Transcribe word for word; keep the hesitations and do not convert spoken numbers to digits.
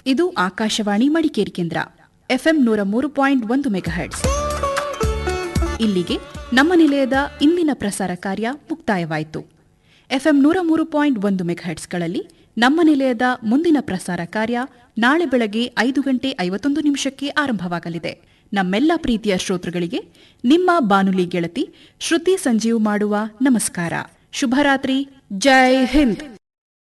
ಇದು ಆಕಾಶವಾಣಿ ಮಡಿಕೇರಿ ಕೇಂದ್ರ ಎಫ್ಎಂ ನೂರ ಮೂರು ಪಾಯಿಂಟ್ ಒಂದು ಮೆಗಾಹೆರ್ಟ್ಸ್. ಇಲ್ಲಿಗೆ ನಮ್ಮ ನಿಲಯದ ಇಂದಿನ ಪ್ರಸಾರ ಕಾರ್ಯ ಮುಕ್ತಾಯವಾಯಿತು. ಎಫ್ಎಂ ನೂರ ಮೂರು ಪಾಯಿಂಟ್ ಒಂದು ಮೆಗಾಹೆರ್ಟ್ಸ್ಗಳಲ್ಲಿ ನಮ್ಮ ನಿಲಯದ ಮುಂದಿನ ಪ್ರಸಾರ ಕಾರ್ಯ ನಾಳೆ ಬೆಳಗ್ಗೆ ಐದು ಗಂಟೆ ಐವತ್ತೊಂದು ನಿಮಿಷಕ್ಕೆ ಆರಂಭವಾಗಲಿದೆ. ನಮ್ಮೆಲ್ಲ ಪ್ರೀತಿಯ ಶ್ರೋತೃಗಳಿಗೆ ನಿಮ್ಮ ಬಾನುಲಿ ಗೆಳತಿ ಶ್ರುತಿ ಸಂಜೀವ್ ಮಾಡುವ ನಮಸ್ಕಾರ. ಶುಭರಾತ್ರಿ. ಜೈ ಹಿಂದ್.